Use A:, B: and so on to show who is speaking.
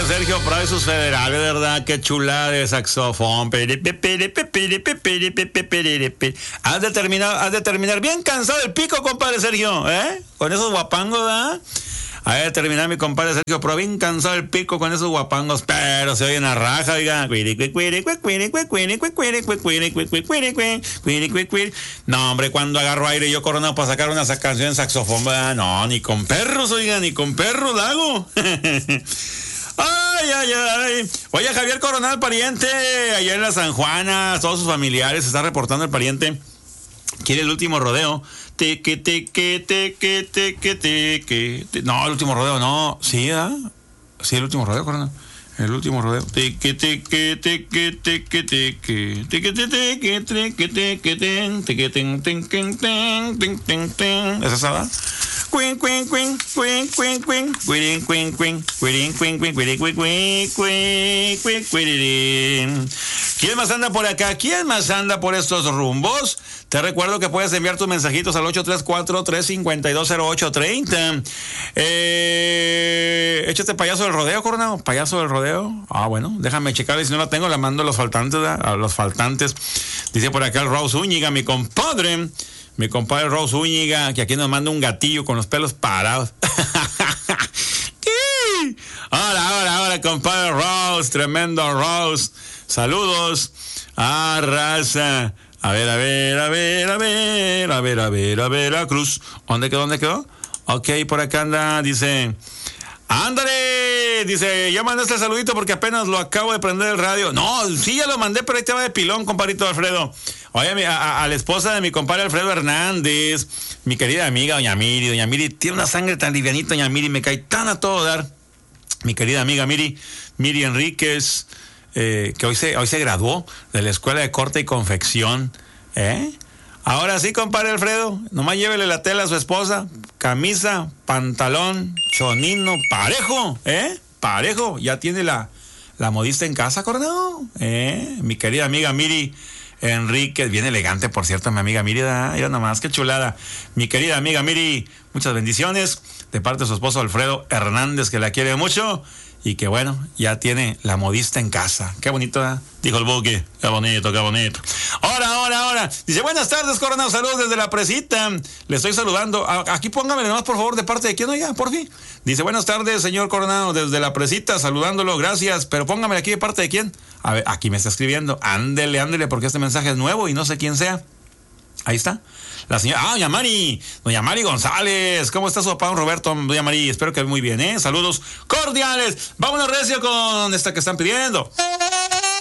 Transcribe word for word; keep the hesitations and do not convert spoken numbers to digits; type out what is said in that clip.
A: compadre Sergio trae sus federales, ¿verdad? Qué chula de saxofón. Has de terminar, has de terminar bien cansado el pico, compadre Sergio, ¿eh? Con esos guapangos, ¿verdad? A ver, terminar mi compadre Sergio, pero bien cansado el pico con esos guapangos, pero se oye en la raja, oiga. No, hombre, cuando agarro aire yo, Coronado, para sacar una canción en saxofón, ¿verdad? No, ni con perros, oiga, ni con perros la hago. Ay, ay, ay. Oye, Javier Coronado, el pariente, allá en la San Juana, todos sus familiares, se está reportando el pariente. Quiere el último rodeo. Teque, teque, teque, teque, teque. No, el último rodeo, no. Sí, ¿ah? Sí, el último rodeo, Coronado. El último rodeo. Teque, teque, teque, teque, teque. Teque, teque, teque, teque, ten. Teque, ten, ten, ten, ten, ten, ten, ten. ¿Esa sabe? Queen, queen, queen, queen, queen, queen, queen, queen, queen, queen, queen, queen, queen, queen, queen, queen. ¿Quién más anda por acá? ¿Quién más anda por estos rumbos? Te recuerdo que puedes enviar tus mensajitos al ocho tres cuatro, tres cinco dos, cero ocho tres cero. Eh, échate payaso del rodeo, Coronado. Payaso del rodeo. Ah, bueno, déjame checarle. Si no la tengo, la mando a los faltantes, ¿verdad? A los faltantes. Dice por acá el Rose Úñiga, mi compadre. Mi compadre Rose Úñiga, que aquí nos manda un gatillo con los pelos parados. Ahora, ahora, ahora, compadre Rose, tremendo Rose. Saludos a raza. A ver, a ver, a ver, a ver, a ver, a ver, a ver, a Cruz. ¿Dónde quedó? ¿Dónde quedó? Ok, por acá anda, dice... ¡Ándale! Dice, ya mandaste el saludito porque apenas lo acabo de prender el radio. No, sí, ya lo mandé, pero ahí te va de pilón, compadrito Alfredo. Oye, a, a, a la esposa de mi compadre Alfredo Hernández, mi querida amiga Doña Miri. Doña Miri tiene una sangre tan livianita, Doña Miri, me cae tan a todo dar. Mi querida amiga Miri, Miri Enríquez, eh, que hoy se, hoy se graduó de la Escuela de Corte y Confección, ¿eh? Ahora sí, compadre Alfredo, nomás llévele la tela a su esposa, camisa, pantalón, chonino, parejo, ¿eh? Parejo, ya tiene la, la modista en casa, Coronado, ¿eh? Mi querida amiga Miri Enríquez, bien elegante, por cierto, mi amiga Miri, mira nomás, qué chulada. Mi querida amiga Miri, muchas bendiciones de parte de su esposo Alfredo Hernández, que la quiere mucho. Y que bueno, ya tiene la modista en casa. Qué bonito, ¿eh? Dijo el Buque. Qué bonito, qué bonito. Ahora, ahora, ahora. Dice, buenas tardes, Coronado. Saludos desde la presita. Le estoy saludando. Aquí póngame nomás, por favor, de parte de quién, oiga, por fin. Dice, buenas tardes, señor Coronado, desde la presita, saludándolo, gracias. Pero póngame aquí de parte de quién. A ver, aquí me está escribiendo. Ándele, ándele, porque este mensaje es nuevo y no sé quién sea. Ahí está. La señora, ah, doña Mari, doña Mari González, ¿cómo está su papá, don Roberto? Doña Mari, espero que muy bien, ¿eh? Saludos cordiales. Vámonos recio con esta que están pidiendo.